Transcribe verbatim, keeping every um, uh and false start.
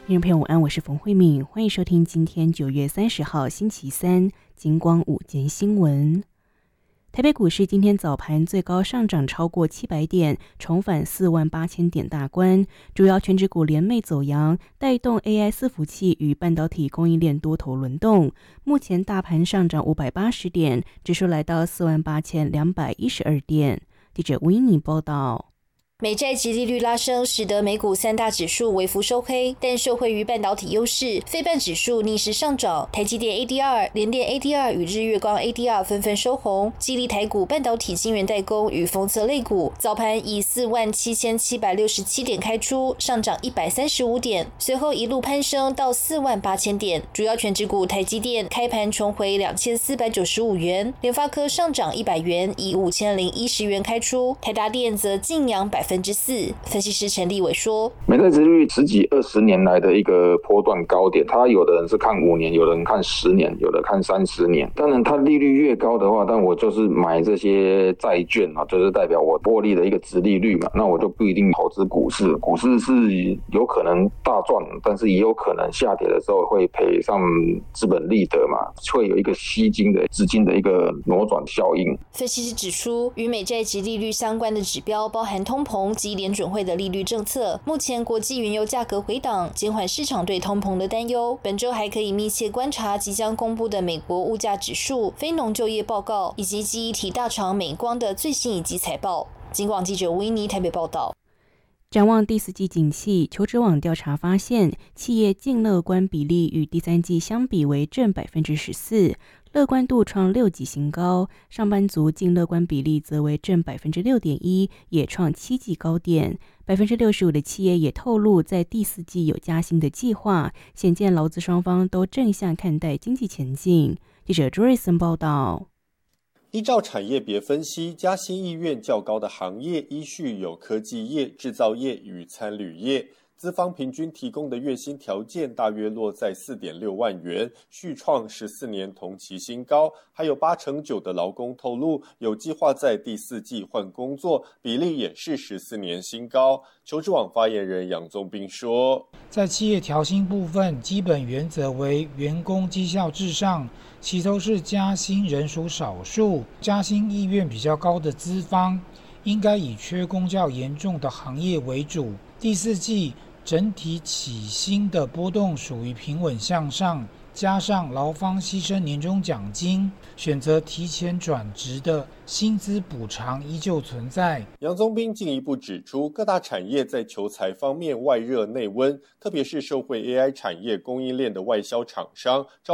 听众朋友午安，我是冯慧敏，欢迎收听今天九月三十号星期三金光午间新闻。台北股市今天早盘最高上涨超过七百点，重返四万八千点大关，主要权值股连袂走扬，带动 A I 伺服器与半导体供应链多头轮动。目前大盘上涨五百八十点，指数来到四万八千两百一十二点。记者吴英妮报道。 美债及利率拉升，使得美股三大指数微幅收黑，但受惠于半导体优势，费半指数逆势上涨。台积电 A D R、联电 A D R 与日月光 A D R 纷纷收红，激励台股半导体晶圆代工与封测类股早盘以四万七千七百六十七点开出，上涨一百三十五点，随后一路攀升到四万八千点。主要权值股台积电开盘重回两千四百九十五元，联发科上涨一百元，以五千零一十元开出，台达电则劲扬百分之四。分析师陈立伟说， 美债殖利率十几二十年来的一个波段高点，他有的人是看五年，有的人看十年，有的看三十年。当然它利率越高的话，但我就是买这些债券啊，就是代表我获利的一个殖利率嘛，那我就不一定投资股市。股市是有可能大赚，但是也有可能下跌的时候会赔上资本利得嘛，会有一个吸金的资金的一个挪转效应。 分析师指出，与美债殖利率相关的指标包含通膨及联准会的利率政策。目前国际原油价格回档，减缓市场对通膨的担忧。本周还可以密切观察即将公布的美国物价指数、非农就业报告以及记忆体大厂美光的最新一季财报。警广记者吴英妮台北报道。 展望第四季景气，求职网调查发现，企业净乐观比例与第三季相比为正百分之十四，乐观度创六季新高。上班族净乐观比例则为正百分之六点一，也创七季高点。百分之六十五的企业也透露，在第四季有加薪的计划，显见劳资双方都正向看待经济前景。记者朱瑞森报道。 依照产业别分析，加薪意愿较高的行业依序有科技业、制造业与餐旅业。资方平均提供的月薪条件大约落在 四点六万元，续创十四年同期新高。还有八成九的劳工透露有计划在第四季换工作，比例也是十四年新高。求职网发言人杨宗斌说， 在企业调薪部分，基本原则为员工绩效至上，其都是加薪人属少数，加薪意愿比较高的资方应该以缺工较严重的行业为主。第四季整体起薪的波动属于平稳向上，加上劳方牺牲年终奖金，选择提前转职的薪资补偿依旧存在。 杨宗斌进一步指出，各大产业在求才方面外热内温，特别是受惠 A I 产业供应链的外销厂商